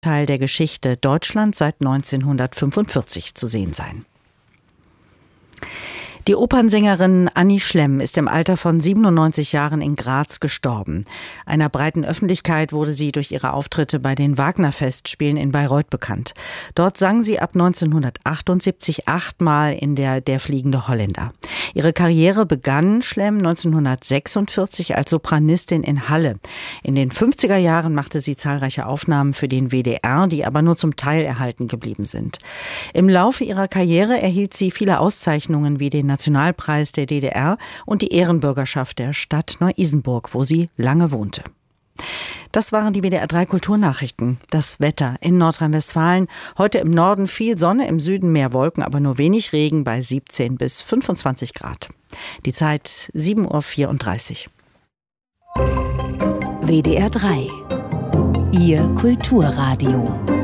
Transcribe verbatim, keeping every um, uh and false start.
Teil der Geschichte Deutschlands seit neunzehnhundertfünfundvierzig zu sehen sein. Die Opernsängerin Annie Schlemm ist im Alter von siebenundneunzig Jahren in Graz gestorben. Einer breiten Öffentlichkeit wurde sie durch ihre Auftritte bei den Wagner-Festspielen in Bayreuth bekannt. Dort sang sie ab neunzehnhundertachtundsiebzig achtmal in der Der fliegende Holländer. Ihre Karriere begann Schlemm neunzehnhundertsechsundvierzig als Sopranistin in Halle. In den fünfziger Jahren machte sie zahlreiche Aufnahmen für den W D R, die aber nur zum Teil erhalten geblieben sind. Im Laufe ihrer Karriere erhielt sie viele Auszeichnungen wie den Nationalpreis der D D R und die Ehrenbürgerschaft der Stadt Neu-Isenburg, wo sie lange wohnte. Das waren die W D R drei Kulturnachrichten. Das Wetter in Nordrhein-Westfalen. Heute im Norden viel Sonne, im Süden mehr Wolken, aber nur wenig Regen bei siebzehn bis fünfundzwanzig Grad. Die Zeit sieben Uhr vierunddreißig. W D R drei. Ihr Kulturradio.